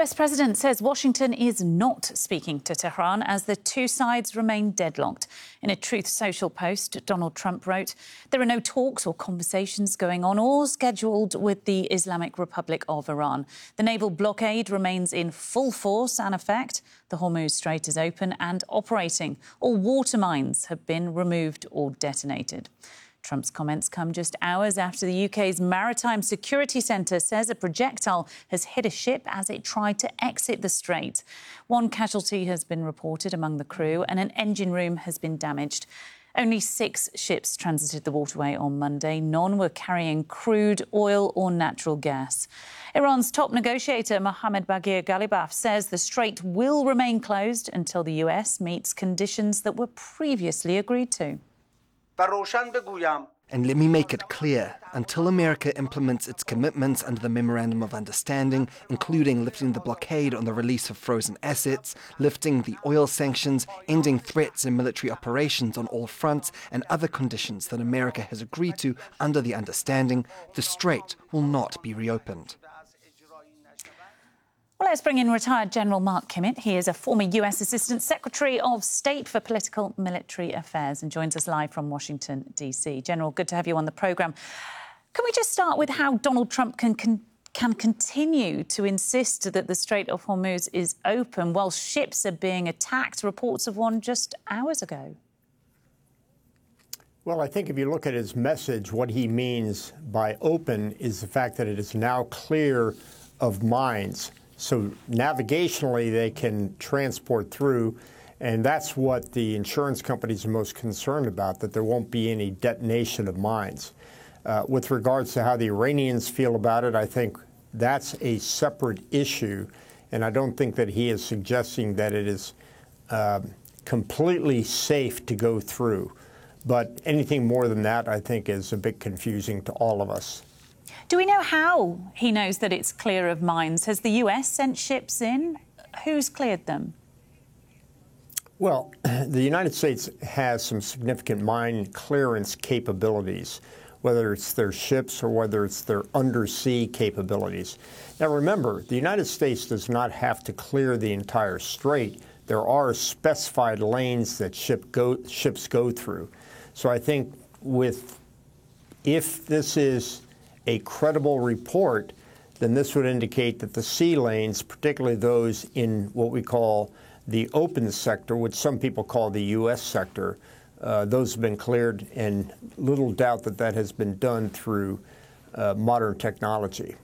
US President says Washington is not speaking to Tehran as the two sides remain deadlocked. In a Truth Social post, Donald Trump wrote, "There are no talks or conversations going on or scheduled with the Islamic Republic of Iran. The naval blockade remains in full force and effect. The Hormuz Strait is open and operating. All water mines have been removed or detonated." Trump's comments come just hours after the UK's Maritime Security Centre says a projectile has hit a ship as it tried to exit the strait. One casualty has been reported among the crew and an engine room has been damaged. Only 6 ships transited the waterway on Monday. None were carrying crude oil or natural gas. Iran's top negotiator, Mohammad Baghir Ghalibaf, says the strait will remain closed until the US meets conditions that were previously agreed to. And let me make it clear, until America implements its commitments under the Memorandum of Understanding, including lifting the blockade on the release of frozen assets, lifting the oil sanctions, ending threats and military operations on all fronts, and other conditions that America has agreed to under the understanding, the strait will not be reopened. Well, let's bring in retired General Mark Kimmitt. He is a former US Assistant Secretary of State for Political Military Affairs and joins us live from Washington, D.C. General, good to have you on the programme. Can we just start with how Donald Trump can continue to insist that the Strait of Hormuz is open while ships are being attacked? Reports of one just hours ago. Well, I think if you look at his message, what he means by open is the fact that it is now clear of mines. So navigationally, they can transport through, and that's what the insurance companies are most concerned about, that there won't be any detonation of mines. With regards to how the Iranians feel about it, I think that's a separate issue, and I don't think that he is suggesting that it is completely safe to go through. But anything more than that, I think, is a bit confusing to all of us. Do we know how he knows that it's clear of mines? Has the US sent ships in? Who's cleared them? Well, the United States has some significant mine clearance capabilities, whether it's their ships or whether it's their undersea capabilities. Now, remember, the United States does not have to clear the entire strait. There are specified lanes that ships go through. So I think if this is a credible report, then this would indicate that the sea lanes, particularly those in what we call the open sector, which some people call the U.S. sector, those have been cleared, and little doubt that that has been done through modern technology.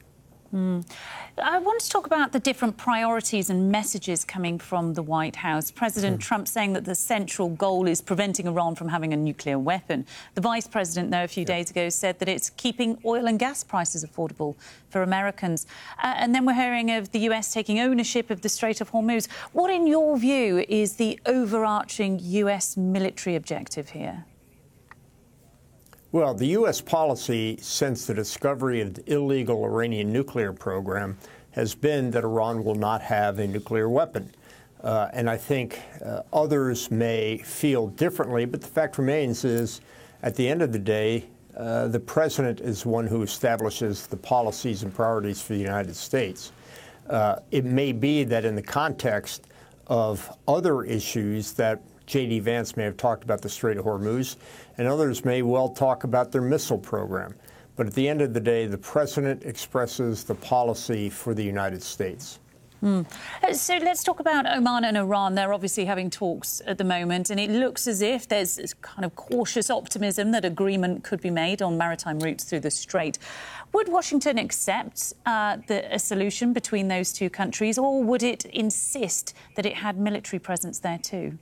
I want to talk about the different priorities and messages coming from the White House. President Trump saying that the central goal is preventing Iran from having a nuclear weapon. The Vice President, though, a few days ago said that it's keeping oil and gas prices affordable for Americans. And then we're hearing of the US taking ownership of the Strait of Hormuz. What, in your view, is the overarching US military objective here? Well, the U.S. policy since the discovery of the illegal Iranian nuclear program has been that Iran will not have a nuclear weapon. And I think others may feel differently, but the fact remains is, at the end of the day, the president is one who establishes the policies and priorities for the United States. It may be that in the context of other issues that J.D. Vance may have talked about the Strait of Hormuz, and others may well talk about their missile program. But at the end of the day, the president expresses the policy for the United States. So let's talk about Oman and Iran. They're obviously having talks at the moment, and it looks as if there's this kind of cautious optimism that agreement could be made on maritime routes through the strait. Would Washington accept a solution between those two countries, or would it insist that it had military presence there too?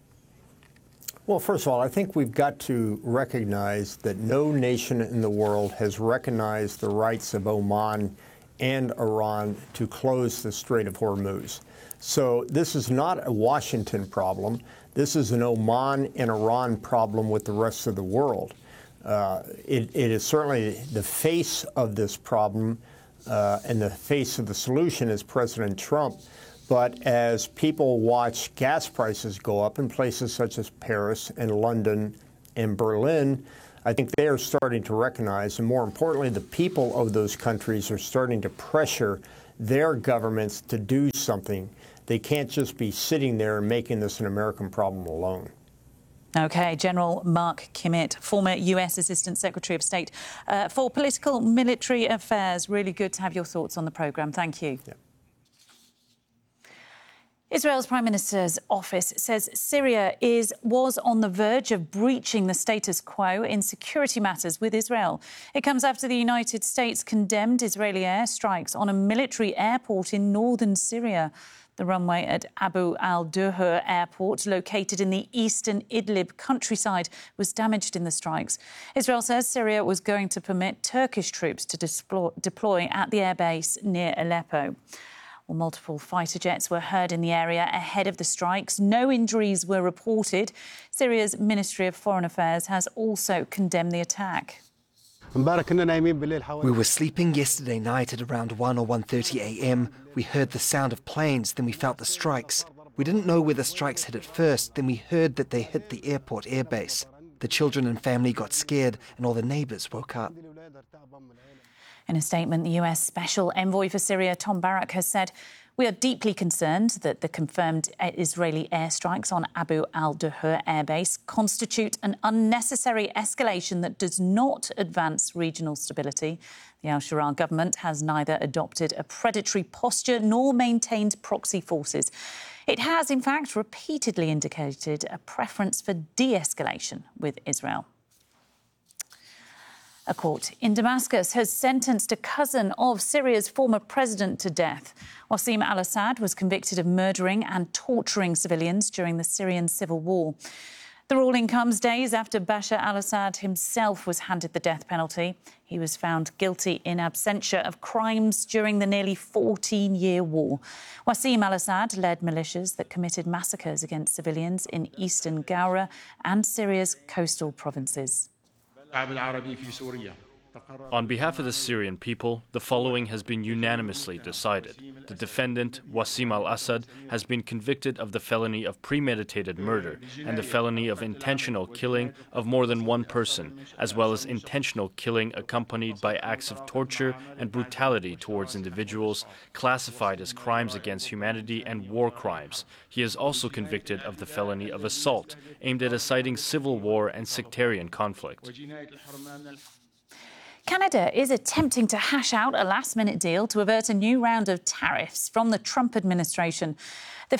Well, first of all, I think we've got to recognize that no nation in the world has recognized the rights of Oman and Iran to close the Strait of Hormuz. So this is not a Washington problem. This is an Oman and Iran problem with the rest of the world. It is certainly the face of this problem and the face of the solution is President Trump. But as people watch gas prices go up in places such as Paris and London and Berlin, I think they are starting to recognize, and more importantly, the people of those countries are starting to pressure their governments to do something. They can't just be sitting there and making this an American problem alone. OK, General Mark Kimmitt, former US Assistant Secretary of State for Political Military Affairs. Really good to have your thoughts on the programme. Thank you. Yeah. Israel's Prime Minister's office says Syria was on the verge of breaching the status quo in security matters with Israel. It comes after the United States condemned Israeli airstrikes on a military airport in northern Syria. The runway at Abu al-Duhur airport, located in the eastern Idlib countryside, was damaged in the strikes. Israel says Syria was going to permit Turkish troops to deploy at the airbase near Aleppo. Well, multiple fighter jets were heard in the area ahead of the strikes. No injuries were reported. Syria's Ministry of Foreign Affairs has also condemned the attack. We were sleeping yesterday night at around 1 or 1:30 a.m. We heard the sound of planes, then we felt the strikes. We didn't know where the strikes hit at first, then we heard that they hit the airport airbase. The children and family got scared and all the neighbours woke up. In a statement, the US Special Envoy for Syria, Tom Barak, has said, "We are deeply concerned that the confirmed Israeli airstrikes on Abu al-Duhur airbase constitute an unnecessary escalation that does not advance regional stability. The al-Shara government has neither adopted a predatory posture nor maintained proxy forces. It has, in fact, repeatedly indicated a preference for de-escalation with Israel." A court in Damascus has sentenced a cousin of Syria's former president to death. Wassim al-Assad was convicted of murdering and torturing civilians during the Syrian civil war. The ruling comes days after Bashar al-Assad himself was handed the death penalty. He was found guilty in absentia of crimes during the nearly 14-year war. Wassim al-Assad led militias that committed massacres against civilians in eastern Ghouta and Syria's coastal provinces. On behalf of the Syrian people, the following has been unanimously decided. The defendant, Wassim al-Assad, has been convicted of the felony of premeditated murder and the felony of intentional killing of more than one person, as well as intentional killing accompanied by acts of torture and brutality towards individuals classified as crimes against humanity and war crimes. He is also convicted of the felony of assault, aimed at inciting civil war and sectarian conflict. Canada is attempting to hash out a last-minute deal to avert a new round of tariffs from the Trump administration. The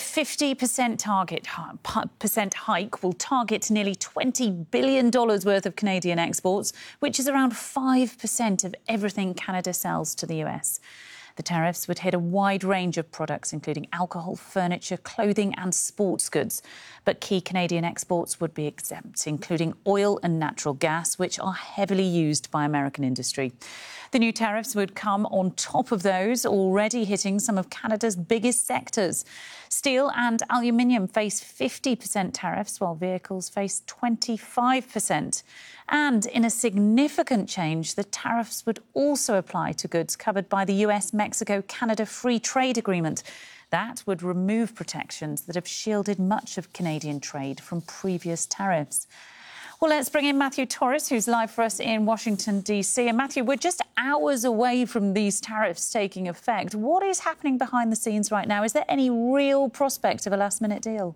50% hike will target nearly $20 billion worth of Canadian exports, which is around 5% of everything Canada sells to the US. The tariffs would hit a wide range of products, including alcohol, furniture, clothing and sports goods. But key Canadian exports would be exempt, including oil and natural gas, which are heavily used by American industry. The new tariffs would come on top of those already hitting some of Canada's biggest sectors. Steel and aluminium face 50% tariffs, while vehicles face 25%. And in a significant change, the tariffs would also apply to goods covered by the US-Mexico-Canada Free Trade Agreement. That would remove protections that have shielded much of Canadian trade from previous tariffs. Well, let's bring in Matthew Torres, who's live for us in Washington, D.C. And Matthew, we're just hours away from these tariffs taking effect. What is happening behind the scenes right now? Is there any real prospect of a last-minute deal?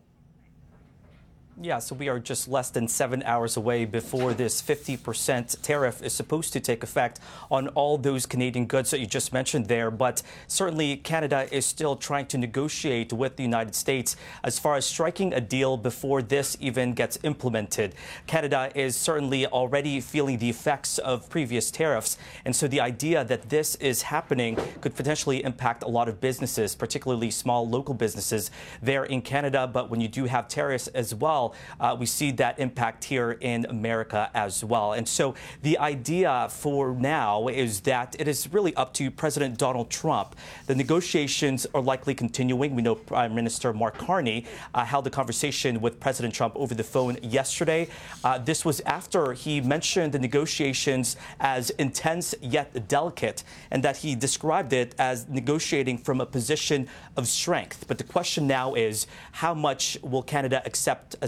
Yeah, so we are just less than 7 hours away before this 50% tariff is supposed to take effect on all those Canadian goods that you just mentioned there. But certainly Canada is still trying to negotiate with the United States as far as striking a deal before this even gets implemented. Canada is certainly already feeling the effects of previous tariffs. And so the idea that this is happening could potentially impact a lot of businesses, particularly small local businesses there in Canada. But when you do have tariffs as well, we see that impact here in America as well. And so the idea for now is that it is really up to President Donald Trump. The negotiations are likely continuing. We know Prime Minister Mark Carney held a conversation with President Trump over the phone yesterday. This was after he mentioned the negotiations as intense yet delicate, and that he described it as negotiating from a position of strength. But the question now is, how much will Canada accept as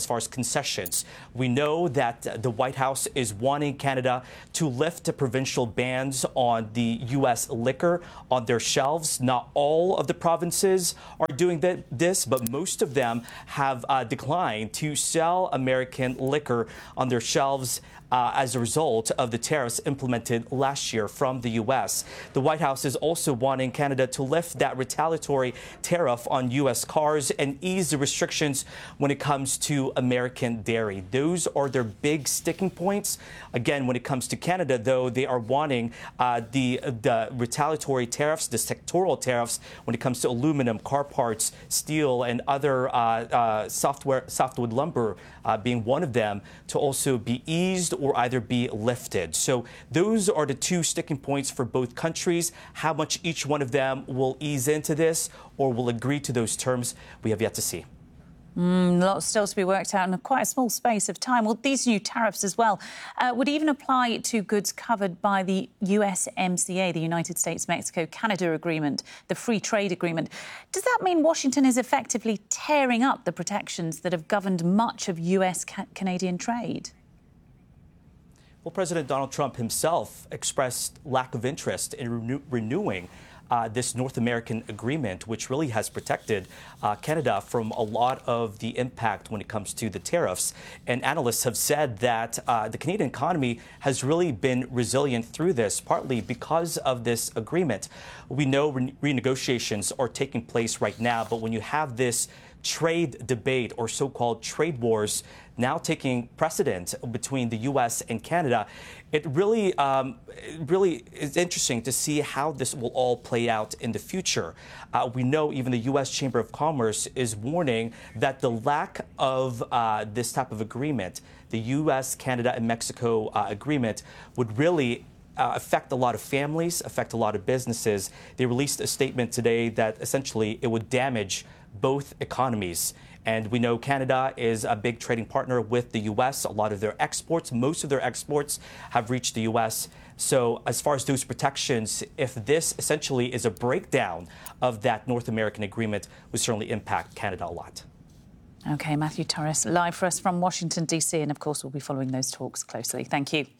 far as concessions. We know that the White House is wanting Canada to lift the provincial bans on the U.S. liquor on their shelves. Not all of the provinces are doing this, but most of them have declined to sell American liquor on their shelves as a result of the tariffs implemented last year from the U.S. The White House is also wanting Canada to lift that retaliatory tariff on U.S. cars and ease the restrictions when it comes to American dairy. Those are their big sticking points. Again, when it comes to Canada, though, they are wanting the retaliatory tariffs, the sectoral tariffs, when it comes to aluminum, car parts, steel, and other softwood lumber being one of them, to also be eased or either be lifted. So those are the two sticking points for both countries. How much each one of them will ease into this or will agree to those terms, we have yet to see. Lots still to be worked out in quite a small space of time. Well, these new tariffs as well would even apply to goods covered by the USMCA, the United States-Mexico-Canada Agreement, the Free Trade Agreement. Does that mean Washington is effectively tearing up the protections that have governed much of US-Canadian trade? Well, President Donald Trump himself expressed lack of interest in renewing this North American agreement, which really has protected Canada from a lot of the impact when it comes to the tariffs. And analysts have said that the Canadian economy has really been resilient through this, partly because of this agreement. We know renegotiations are taking place right now, but when you have this trade debate or so-called trade wars now taking precedent between the U.S. and Canada, it really is interesting to see how this will all play out in the future. We know even the U.S. Chamber of Commerce is warning that the lack of this type of agreement, the U.S., Canada, and Mexico agreement, would really affect a lot of families, affect a lot of businesses. They released a statement today that essentially it would damage both economies. And we know Canada is a big trading partner with the U.S. A lot of their exports, most of their exports have reached the U.S. So as far as those protections, if this essentially is a breakdown of that North American agreement, would certainly impact Canada a lot. OK, Matthew Torres, live for us from Washington, D.C. And, of course, we'll be following those talks closely. Thank you.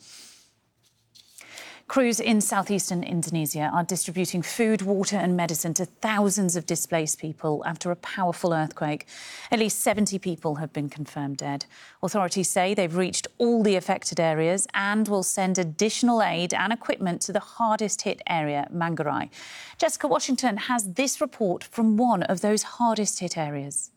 Crews in southeastern Indonesia are distributing food, water and medicine to thousands of displaced people after a powerful earthquake. At least 70 people have been confirmed dead. Authorities say they've reached all the affected areas and will send additional aid and equipment to the hardest hit area, Manggarai. Jessica Washington has this report from one of those hardest hit areas.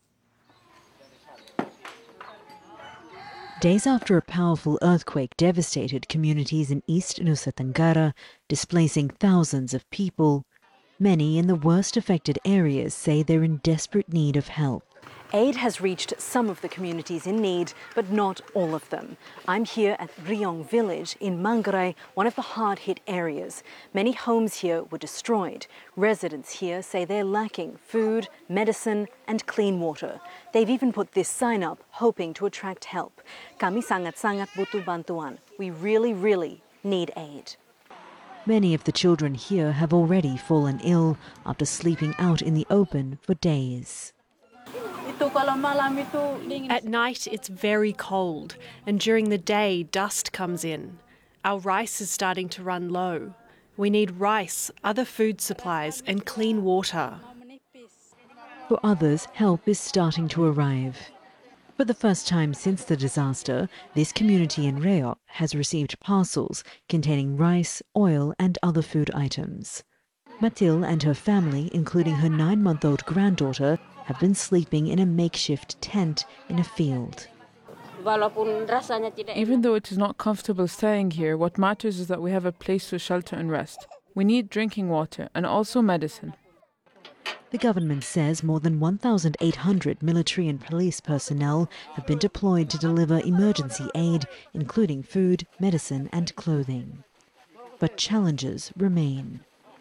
Days after a powerful earthquake devastated communities in East Nusa Tenggara, displacing thousands of people, many in the worst affected areas say they're in desperate need of help. Aid has reached some of the communities in need, but not all of them. I'm here at Riong village in Manggarai, one of the hard-hit areas. Many homes here were destroyed. Residents here say they're lacking food, medicine and clean water. They've even put this sign up, hoping to attract help. Kami sangat-sangat butuh bantuan. We really need aid. Many of the children here have already fallen ill after sleeping out in the open for days. At night, it's very cold, and during the day, dust comes in. Our rice is starting to run low. We need rice, other food supplies, and clean water. For others, help is starting to arrive. For the first time since the disaster, this community in Reo has received parcels containing rice, oil, and other food items. Matil and her family, including her 9-month-old granddaughter, have been sleeping in a makeshift tent in a field. Even though it is not comfortable staying here, what matters is that we have a place to shelter and rest. We need drinking water and also medicine. The government says more than 1,800 military and police personnel have been deployed to deliver emergency aid, including food, medicine and clothing. But challenges remain.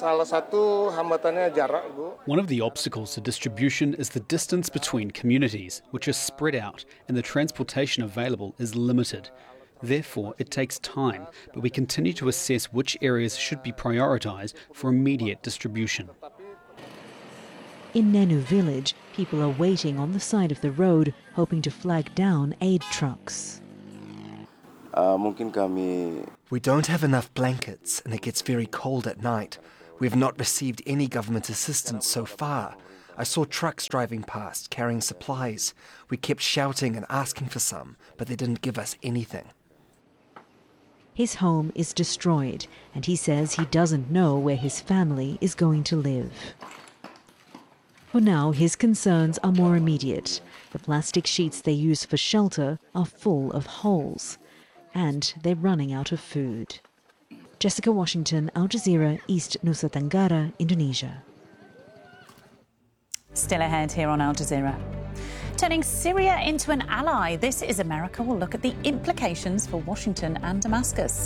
One of the obstacles to distribution is the distance between communities, which are spread out, and the transportation available is limited. Therefore, it takes time, but we continue to assess which areas should be prioritised for immediate distribution. In Nenu village, people are waiting on the side of the road, hoping to flag down aid trucks. We don't have enough blankets and it gets very cold at night. We have not received any government assistance so far. I saw trucks driving past, carrying supplies. We kept shouting and asking for some, but they didn't give us anything. His home is destroyed, and he says he doesn't know where his family is going to live. For now, his concerns are more immediate. The plastic sheets they use for shelter are full of holes, and they're running out of food. Jessica Washington, Al Jazeera, East Nusa Tenggara, Indonesia. Still ahead here on Al Jazeera. Turning Syria into an ally, This is America will look at the implications for Washington and Damascus.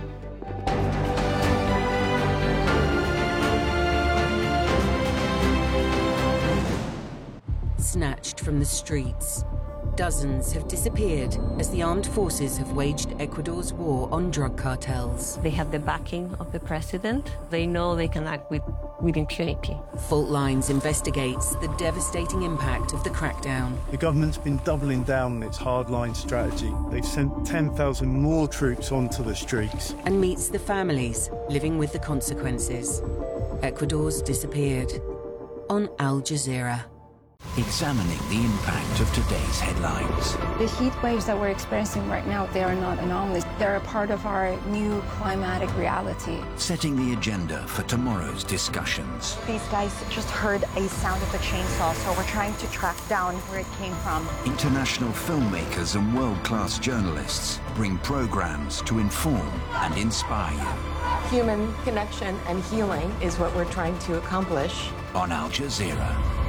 Snatched from the streets, dozens have disappeared as the armed forces have waged Ecuador's war on drug cartels. They have the backing of the president. They know they can act with impunity. Fault Lines investigates the devastating impact of the crackdown. The government's been doubling down on its hardline strategy. They've sent 10,000 more troops onto the streets. And meets the families living with the consequences. Ecuador's disappeared. On Al Jazeera. Examining the impact of today's headlines. The heat waves that we're experiencing right now, they are not anomalies. They're a part of our new climatic reality. Setting the agenda for tomorrow's discussions. These guys just heard a sound of a chainsaw, so we're trying to track down where it came from. International filmmakers and world-class journalists bring programs to inform and inspire you. Human connection and healing is what we're trying to accomplish. On Al Jazeera.